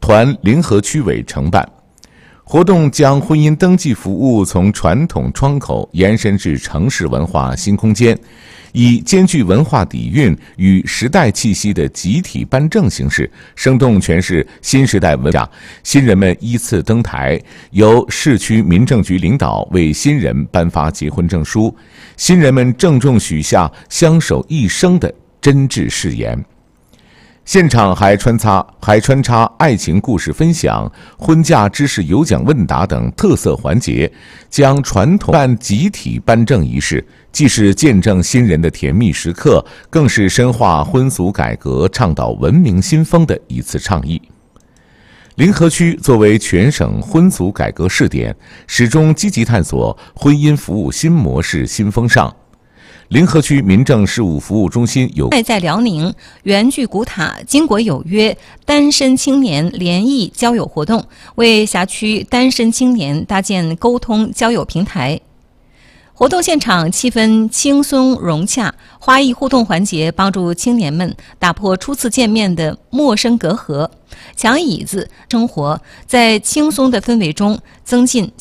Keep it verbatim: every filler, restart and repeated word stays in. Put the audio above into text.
团临河区委承办。活动将婚姻登记服务从传统窗口延伸至城市文化新空间，以兼具文化底蕴与时代气息的集体颁证形式，生动诠释新时代文化。新人们依次登台，由市区民政局领导为新人颁发结婚证书，新人们郑重许下相守一生的真挚誓言。现场还穿插还穿插爱情故事分享、婚嫁知识有奖问答等特色环节，将传统办集体颁证仪式，既是见证新人的甜蜜时刻，更是深化婚俗改革、倡导文明新风的一次倡议。临河区作为全省婚俗改革试点，始终积极探索婚姻服务新模式、新风尚。临河区民政事务服务中心有在辽宁原聚古塔巾帼有约单身青年联谊交友活动，为辖区单身青年搭建沟通交友平台。活动现场气氛轻松融洽，花艺互动环节帮助青年们打破初次见面的陌生隔阂，抢椅子生活，在轻松的氛围中增进